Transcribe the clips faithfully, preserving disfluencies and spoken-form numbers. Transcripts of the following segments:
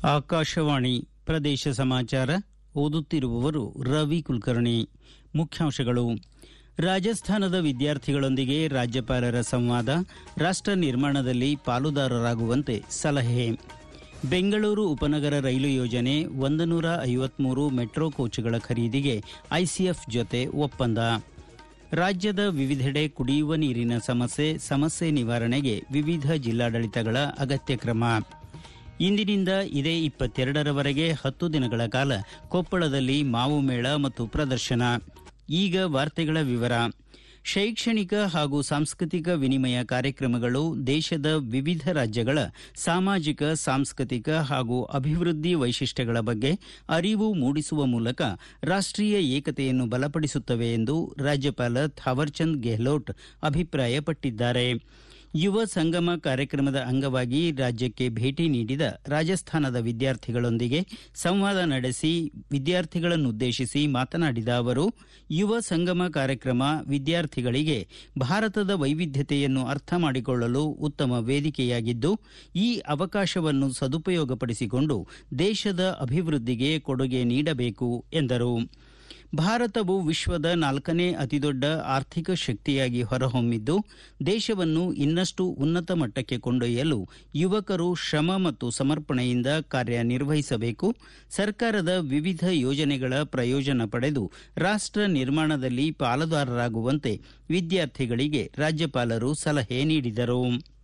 ಆಕಾಶವಾಣಿ ಪ್ರದೇಶ ಸಮಾಚಾರ ಓದುತ್ತಿರುವವರು ರವಿ ಕುಲಕರ್ಣಿ. ಮುಖ್ಯಾಂಶಗಳು: ರಾಜಸ್ಥಾನದ ವಿದ್ಯಾರ್ಥಿಗಳೊಂದಿಗೆ ರಾಜ್ಯಪಾಲರ ಸಂವಾದ, ರಾಷ್ಟ ನಿರ್ಮಾಣದಲ್ಲಿ ಪಾಲುದಾರರಾಗುವಂತೆ ಸಲಹೆ. ಬೆಂಗಳೂರು ಉಪನಗರ ರೈಲು ಯೋಜನೆ ಒಂದು ನೂರ ಐವತ್ಮೂರು ಮೆಟ್ರೋ ಕೋಚ್ಗಳ ಖರೀದಿಗೆ ಐಸಿಎಫ್ ಜೊತೆ ಒಪ್ಪಂದ. ರಾಜ್ಯದ ವಿವಿಧೆಡೆ ಕುಡಿಯುವ ನೀರಿನ ಸಮಸ್ಯೆ ಸಮಸ್ಯೆ ನಿವಾರಣೆಗೆ ವಿವಿಧ ಜಿಲ್ಲಾಡಳಿತಗಳ ಅಗತ್ಯ ಕ್ರಮ. ಇಂದಿನಿಂದ ಇದೇ ಇಪ್ಪತ್ತೆರಡರವರೆಗೆ ಹತ್ತು ದಿನಗಳ ಕಾಲ ಕೊಪ್ಪಳದಲ್ಲಿ ಮಾವು ಮೇಳ ಮತ್ತು ಪ್ರದರ್ಶನ. ಈಗ ವಾರ್ತೆಗಳ ವಿವರ. ಶೈಕ್ಷಣಿಕ ಹಾಗೂ ಸಾಂಸ್ಕೃತಿಕ ವಿನಿಮಯ ಕಾರ್ಯಕ್ರಮಗಳು ದೇಶದ ವಿವಿಧ ರಾಜ್ಯಗಳ ಸಾಮಾಜಿಕ, ಸಾಂಸ್ಕೃತಿಕ ಹಾಗೂ ಅಭಿವೃದ್ಧಿ ವೈಶಿಷ್ಟ್ಯಗಳ ಬಗ್ಗೆ ಅರಿವು ಮೂಡಿಸುವ ಮೂಲಕ ರಾಷ್ಟೀಯ ಏಕತೆಯನ್ನು ಬಲಪಡಿಸುತ್ತವೆ ಎಂದು ರಾಜ್ಯಪಾಲ ಥಾವರ್ಚಂದ್ ಗೆಹ್ಲೋಟ್ ಅಭಿಪ್ರಾಯಪಟ್ಟಿದ್ದಾರೆ. ಯುವ ಸಂಗಮ ಕಾರ್ಯಕ್ರಮದ ಅಂಗವಾಗಿ ರಾಜ್ಯಕ್ಕೆ ಭೇಟಿ ನೀಡಿದ ರಾಜಸ್ಥಾನದ ವಿದ್ಯಾರ್ಥಿಗಳೊಂದಿಗೆ ಸಂವಾದ ನಡೆಸಿ ವಿದ್ಯಾರ್ಥಿಗಳನ್ನುದ್ದೇಶಿಸಿ ಮಾತನಾಡಿದ ಅವರು, ಯುವ ಸಂಗಮ ಕಾರ್ಯಕ್ರಮ ವಿದ್ಯಾರ್ಥಿಗಳಿಗೆ ಭಾರತದ ವೈವಿಧ್ಯತೆಯನ್ನು ಅರ್ಥ ಮಾಡಿಕೊಳ್ಳಲು ಉತ್ತಮ ವೇದಿಕೆಯಾಗಿದ್ದು, ಈ ಅವಕಾಶವನ್ನು ಸದುಪಯೋಗಪಡಿಸಿಕೊಂಡು ದೇಶದ ಅಭಿವೃದ್ಧಿಗೆ ಕೊಡುಗೆ ನೀಡಬೇಕು ಎಂದರು. ಭಾರತವು ವಿಶ್ವದ ನಾಲ್ಕನೇ ಅತಿದೊಡ್ಡ ಆರ್ಥಿಕ ಶಕ್ತಿಯಾಗಿ ಹೊರಹೊಮ್ಮಿದ್ದು, ದೇಶವನ್ನು ಇನ್ನಷ್ಟು ಉನ್ನತ ಮಟ್ಟಕ್ಕೆ ಕೊಂಡೊಯ್ಯಲು ಯುವಕರು ಶ್ರಮ ಮತ್ತು ಸಮರ್ಪಣೆಯಿಂದ ಕಾರ್ಯನಿರ್ವಹಿಸಬೇಕು. ಸರ್ಕಾರದ ವಿವಿಧ ಯೋಜನೆಗಳ ಪ್ರಯೋಜನ ಪಡೆದು ರಾಷ್ಟ ನಿರ್ಮಾಣದಲ್ಲಿ ಪಾಲುದಾರರಾಗುವಂತೆ ವಿದ್ಯಾರ್ಥಿಗಳಿಗೆ ರಾಜ್ಯಪಾಲರು ಸಲಹೆ ನೀಡಿದರು.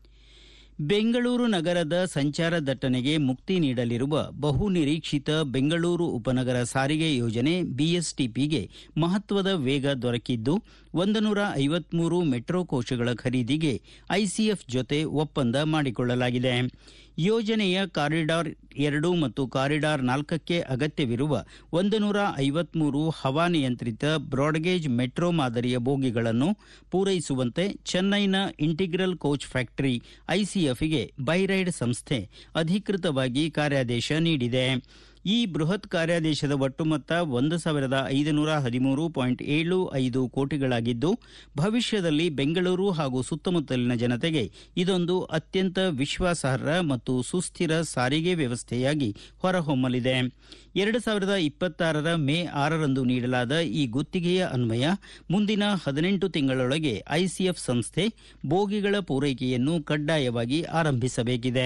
ಬೆಂಗಳೂರು ನಗರದ ಸಂಚಾರ ದಟ್ಟಣೆಗೆ ಮುಕ್ತಿ ನೀಡಲಿರುವ ಬಹು ನಿರೀಕ್ಷಿತ ಬೆಂಗಳೂರು ಉಪನಗರ ಸಾರಿಗೆ ಯೋಜನೆ ಬಿಎಸ್ಟಿಪಿಗೆ ಮಹತ್ವದ ವೇಗ ದೊರಕಿದ್ದು, ಒಂದು ನೂರ ಐವತ್ಮೂರು ಮೆಟ್ರೋ ಕೋಚ್ಗಳ ಖರೀದಿಗೆ ಐಸಿಎಫ್ ಜೊತೆ ಒಪ್ಪಂದ ಮಾಡಿಕೊಳ್ಳಲಾಗಿದೆ. ಯೋಜನೆಯ ಕಾರಿಡಾರ್ ಎರಡು ಮತ್ತು ಕಾರಿಡಾರ್ ನಾಲ್ಕಕ್ಕೆ ಅಗತ್ಯವಿರುವ ಒಂದು ನೂರ ಐವತ್ಮೂರು ಹವಾನಿಯಂತ್ರಿತ ಬ್ರಾಡ್ಗೇಜ್ ಮೆಟ್ರೋ ಮಾದರಿಯ ಬೋಗಿಗಳನ್ನು ಪೂರೈಸುವಂತೆ ಚೆನ್ನೈನ ಇಂಟಿಗ್ರಲ್ ಕೋಚ್ ಫ್ಯಾಕ್ಟರಿ ಐಸಿಎಫ್ಗೆ ಬೈರೈಡ್ ಸಂಸ್ಥೆ ಅಧಿಕೃತವಾಗಿ ಕಾರ್ಯಾದೇಶ ನೀಡಿದೆ. ಈ ಬೃಹತ್ ಕಾರ್ಯಾದೇಶದ ಒಟ್ಟು ಮೊತ್ತ ಒಂದು ಸಾವಿರದ ಐದುನೂರ ಹದಿಮೂರು ಪಾಯಿಂಟ್ ಏಳು ಐದು ಕೋಟಿಗಳಾಗಿದ್ದು, ಭವಿಷ್ಯದಲ್ಲಿ ಬೆಂಗಳೂರು ಹಾಗೂ ಸುತ್ತಮುತ್ತಲಿನ ಜನತೆಗೆ ಇದೊಂದು ಅತ್ಯಂತ ವಿಶ್ವಾಸಾರ್ಹ ಮತ್ತು ಸುಸ್ಥಿರ ಸಾರಿಗೆ ವ್ಯವಸ್ಥೆಯಾಗಿ ಹೊರಹೊಮ್ಮಲಿದೆ. ಎರಡು ಸಾವಿರದ ಇಪ್ಪತ್ತಾರರ ಮೇ ಆರರಂದು ನೀಡಲಾದ ಈ ಗುತ್ತಿಗೆಯ ಅನ್ವಯ ಮುಂದಿನ ಹದಿನೆಂಟು ತಿಂಗಳೊಳಗೆ ಐಸಿಎಫ್ ಸಂಸ್ಥೆ ಬೋಗಿಗಳ ಪೂರೈಕೆಯನ್ನು ಕಡ್ಡಾಯವಾಗಿ ಆರಂಭಿಸಬೇಕಿದೆ.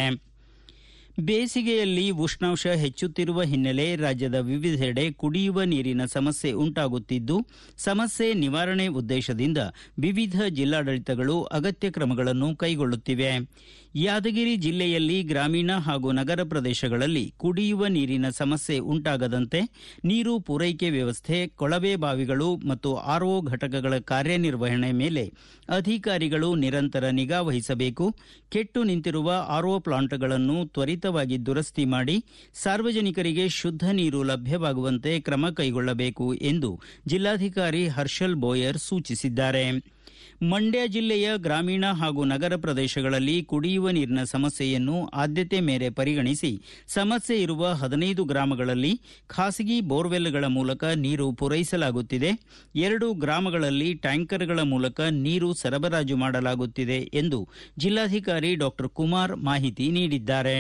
ಬೇಸಿಗೆಯಲ್ಲಿ ಉಷ್ಣಾಂಶ ಹೆಚ್ಚುತ್ತಿರುವ ಹಿನ್ನೆಲೆ ರಾಜ್ಯದ ವಿವಿಧೆಡೆ ಕುಡಿಯುವ ನೀರಿನ ಸಮಸ್ಯೆ ಉಂಟಾಗುತ್ತಿದ್ದು, ಸಮಸ್ಯೆ ನಿವಾರಣೆ ಉದ್ದೇಶದಿಂದ ವಿವಿಧ ಜಿಲ್ಲಾಡಳಿತಗಳು ಅಗತ್ಯ ಕ್ರಮಗಳನ್ನು ಕೈಗೊಳ್ಳುತ್ತಿವೆ. ಯಾದಗಿರಿ ಜಿಲ್ಲೆಯಲ್ಲಿ ಗ್ರಾಮೀಣ ಹಾಗೂ ನಗರ ಪ್ರದೇಶಗಳಲ್ಲಿ ಕುಡಿಯುವ ನೀರಿನ ಸಮಸ್ಯೆ ಉಂಟಾಗದಂತೆ ನೀರು ಪೂರೈಕೆ ವ್ಯವಸ್ಥೆ, ಕೊಳವೆ ಬಾವಿಗಳು ಮತ್ತು ಆರ್ಒ ಘಟಕಗಳ ಕಾರ್ಯನಿರ್ವಹಣೆ ಮೇಲೆ ಅಧಿಕಾರಿಗಳು ನಿರಂತರ ನಿಗಾ ವಹಿಸಬೇಕು. ಕೆಟ್ಟು ನಿಂತಿರುವ ಆರ್ಒ ಪ್ಲಾಂಟ್ಗಳನ್ನು ತ್ವರಿತವಾಗಿ ದುರಸ್ತಿ ಮಾಡಿ ಸಾರ್ವಜನಿಕರಿಗೆ ಶುದ್ಧ ನೀರು ಲಭ್ಯವಾಗುವಂತೆ ಕ್ರಮ ಕೈಗೊಳ್ಳಬೇಕು ಎಂದು ಜಿಲ್ಲಾಧಿಕಾರಿ ಹರ್ಷಲ್ ಬೋಯರ್ ಸೂಚಿಸಿದ್ದಾರೆ. ಮಂಡ್ಯ ಜಿಲ್ಲೆಯ ಗ್ರಾಮೀಣ ಹಾಗೂ ನಗರ ಪ್ರದೇಶಗಳಲ್ಲಿ ಕುಡಿಯುವ ನೀರಿನ ಸಮಸ್ಯೆಯನ್ನು ಆದ್ಯತೆ ಮೇರೆ ಪರಿಗಣಿಸಿ ಸಮಸ್ಯೆ ಇರುವ ಹದಿನೈದು ಗ್ರಾಮಗಳಲ್ಲಿ ಖಾಸಗಿ ಬೋರ್ವೆಲ್ಗಳ ಮೂಲಕ ನೀರು ಪೂರೈಸಲಾಗುತ್ತಿದೆ. ಎರಡು ಗ್ರಾಮಗಳಲ್ಲಿ ಟ್ಯಾಂಕರ್ಗಳ ಮೂಲಕ ನೀರು ಸರಬರಾಜು ಮಾಡಲಾಗುತ್ತಿದೆ ಎಂದು ಜಿಲ್ಲಾಧಿಕಾರಿ ಡಾ ಕುಮಾರ್ ಮಾಹಿತಿ ನೀಡಿದ್ದಾರೆ.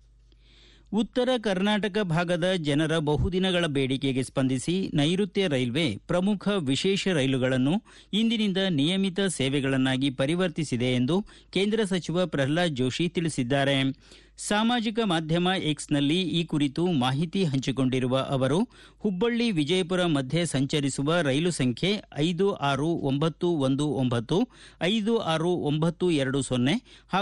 ಉತ್ತರ ಕರ್ನಾಟಕ ಭಾಗದ ಜನರ ಬಹುದಿನಗಳ ಬೇಡಿಕೆಗೆ ಸ್ಪಂದಿಸಿ ನೈಋತ್ಯ ರೈಲ್ವೆ ಪ್ರಮುಖ ವಿಶೇಷ ರೈಲುಗಳನ್ನು ಇಂದಿನಿಂದ ನಿಯಮಿತ ಸೇವೆಗಳನ್ನಾಗಿ ಪರಿವರ್ತಿಸಿದೆ ಎಂದು ಕೇಂದ್ರ ಸಚಿವ ಪ್ರಹ್ಲಾದ್ ಜೋಶಿ ತಿಳಿಸಿದ್ದಾರೆ. ಸಾಮಾಜಿಕ ಮಾಧ್ಯಮ ಎಕ್ಸ್ನಲ್ಲಿ ಈ ಕುರಿತು ಮಾಹಿತಿ ಹಂಚಿಕೊಂಡಿರುವ ಅವರು, ಹುಬ್ಬಳ್ಳಿ ವಿಜಯಪುರ ಮಧ್ಯೆ ಸಂಚರಿಸುವ ರೈಲು ಸಂಖ್ಯೆ ಐದು ಆರು ಒಂಬತ್ತು ಒಂದು ಒಂಬತ್ತು, ಐದು ಆರು ಒಂಬತ್ತು ಎರಡು ಸೊನ್ನೆ ಹಾಗೂ